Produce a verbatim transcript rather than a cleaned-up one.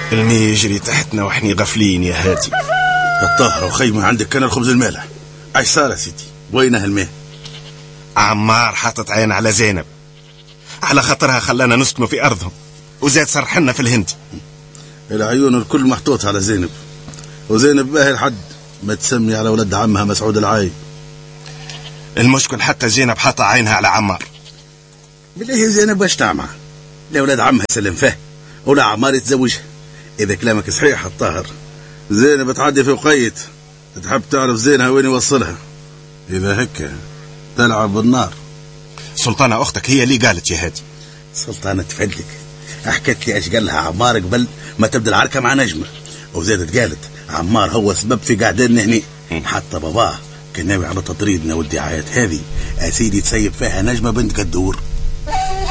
المي يجري تحتنا وإحنا غافلين يا هادي. الطاهرة وخيمة عندك كان الخبز المالح. ايش صار يا سيدي؟ وينه الماء؟ عمار حاطط عين على زينب، على خاطرها خلانا نسكنوا في أرضهم، وزاد سرحنا في الهند. العيون الكل محطوط على زينب، وزينب باهي الحد ما تسمي على ولد عمها مسعود العاي. المشكل حتى زينب حاطة عينها على عمار. بالله زينب باش تعمى؟ لا ولد عمها سلم فيه ولا عمار يتزوجها. إذا كلامك صحيح الطاهر، زينب تعدي في وقيت، تحب تعرف زينها وين يوصلها. إذا هكا تلعب بالنار. سلطانة أختك هي اللي قالت يا هادي. سلطانة تفدلك، حكت لي ايش قال لها عمار قبل ما تبدا العركة مع نجمة، وزادت قالت عمار هو سبب في قعدنا هنا. حتى باباه كان ناوي على تطريدنا والدعايات هذه، أسيدي تسيب فيها نجمة بنت قدور.